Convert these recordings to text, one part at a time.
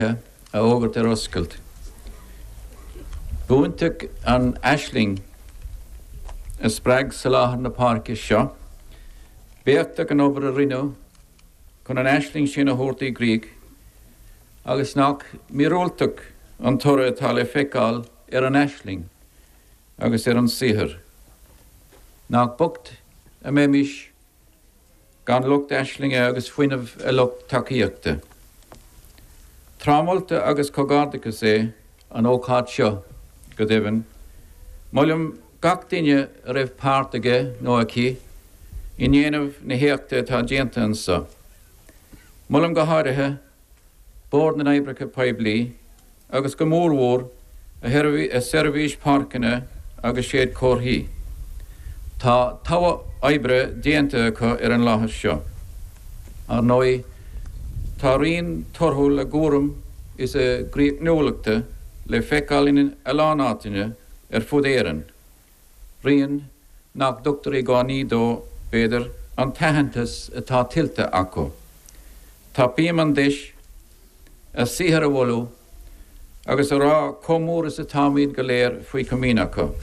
a ógurt oscailt. Búntaigh an aisling a sppraig sa láthair na páirce seo, beachtach an obair a rinneó chun an aisling sin a thuirtaí Grieg, agus nach míreoltach an tora atá le feiceáil an aisling agus an sihir. Nach bocht a méimiis gan lucht aislinge agus fuinmh a lucht takeíochta. Trámolta agus cogardachas an ócáid seo go dibhan. Mollim gach duine a raibh páirteaige nó aici i dhéanamh na héachta atá déanta ansa. Mollim go háirithe bord na Éibrice poiblí agus go mórmhór a servís páirceanna agus séad cóthaí. Tá tábha oibre déanta acu an láthair seo. Ar nói tá rion torthúil a gúram is a gríochneolachta le feiceáilín a lánátaine fud éireann. Rion nach dúchtar i gáí dó beidir an taithantas atá tiltte acu. Tá bíam an deis a sihar a bhfolú agus a rá comóras a támíd go léir faoi cumín acu.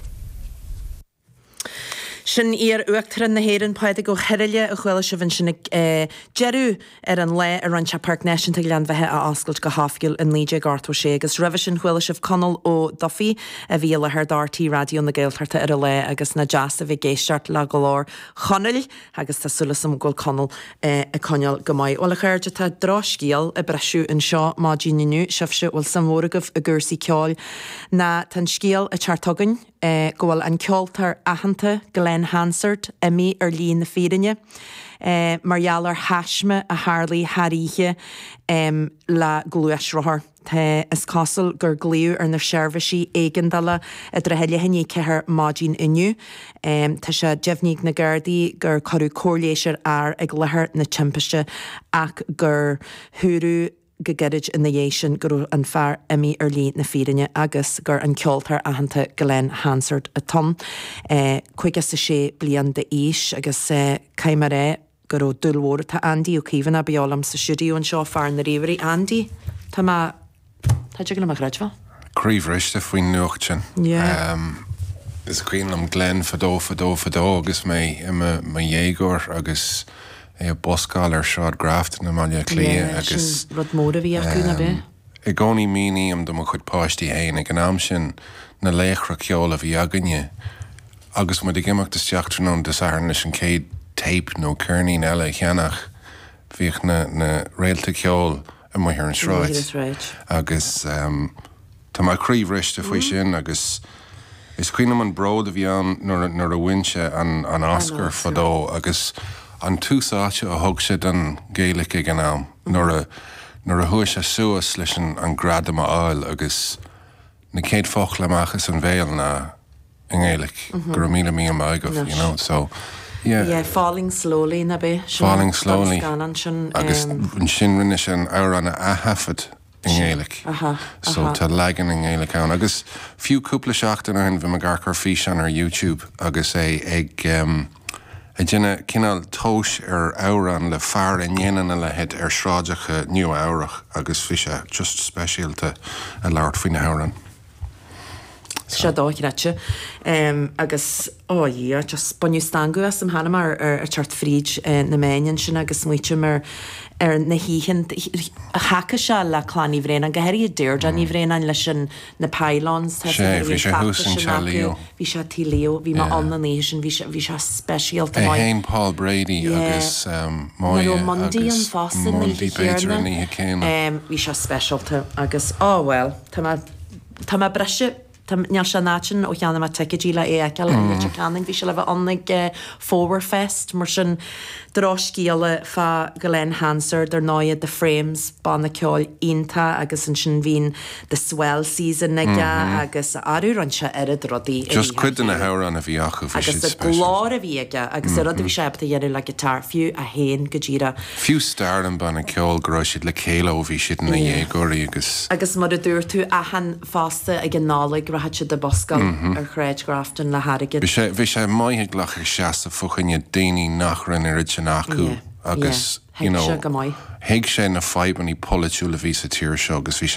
Sin uachtar na héireann páide go heirile a chuile se bhain sinna jeú an le ar an Park Naisiúnta leanmhethe a ascailt go háfiúil in líide gartú sé, agus raheh sin chuile sih conal ó Duffy a bhí le dartíí radio na Gaeltarta ar a le agus na jazz a bhí géisteart le go láir chonneil agus tásúla sam ggóil conal a coneal go maiid. Ola chuirde tá dráscíal a breisiú an seo má ddíniu sibse bhfuil samóragah a gcursaí ceáil na tan scíal a teartagain gohfuil an ceoltar ahananta Glenn Hansard a mí ar líon na féirinne. Margheallar hasme a Harlí Haríe le gluisrothar. Tá is cásil gur gléú ar na seirbhísí éigandala a heile henní cethir mádín inniu. Tá sé deimhníigh na Gardaí gur choú cóirléisir ag lethir na timpiste ach gur thuúrú go geirid in na dhééis gur an fear imí ar líon na féirinne agus gur an ceoltar ahananta Glenn Hansard a tom. Chuige sa sé blian de íis agus caiimar gur ó dulhór tá Andy ó cíhanna beálam sa siúdiú an seo fear na réhairí. Andy, tá go amach reidfa? Críomhreiste faoin nuacht sin. Is cuioin am Glenn fadó agus mé dhéagóir agus boscáil ar seád graft na maile clia agus rud móra bhí acuúna be. I gcónaí míní am do chud páistí héin ag an am sin na léchra ceola bhí aganne agus mu gimeachtas teachtarnún de sair leis an céad tape nó cearnaín eile cheannach bhíoh na réalta ceol a muir an sráid agus tá má críomhreiste faoi sin agus is cuioine an bród a bhí an nuair a bhainse an Oscar fadó agus an túsáte a thug sé den Gaelic ag an am nuair a thuais a suas leis an grad am áil agus na céad foch leachchas an bhéal na in Gaelic gur míle mí am aigah, so falling slowly na be. Falling slowly agus an sin rinne sin áranna a hafad in Gaelic. So tá legan in Gaelic an agus fiú cúpla seachtainna hin bhí me garcar fís an ar YouTube agus ag a dine cinál tóis ar áran le fear in dhéanana le head ar sráideacha nniu áireach agus fiise just speisialta a leart faoin na áran. Se dáithreite agus just bunú stangu sam hanam ar teart fríd na méin sin agus muite mar ar na híhan a hacha se le chlání bhréin an gohéirí dúir a ní bhréin an leis sin na pylons bhí sé húsin se lío. Bhí sé tí lío, bhí má an nation bhí sé speisialta mai. Hain Paul Brady agus Monday an fásin Monday Bater ní céine. Bhí sé speisialta agus well tá má breise neall se náin ó cheanna má teidí le éceil le canning bhí se le bheith annig Forward Fest mar sin dráscíala fa Glenn Hansard ar náiad de frames banna ceáil ionta agus an sin bhín de swell season neige agus áú an se airad rodí. Just cuid na háran a bhí acu agus a glár a bhíige agus a rud a bhí sebta dhéanú le gitar fiú a héin go ddíra. Fiú star an banna ceáil go siad le céile ó bhí siad na dhégóirí agus. Agus mar a dúir tú ahan fásta ag an nálaigh rahat se de boscal ar chréid grafton le harigid. Bhí sé maithe glachar seasta fuchaine daoine nach rinne sin acu agus Heig sé go maiid. Heig sé na feban í polúla ví a tíir seo agus bhí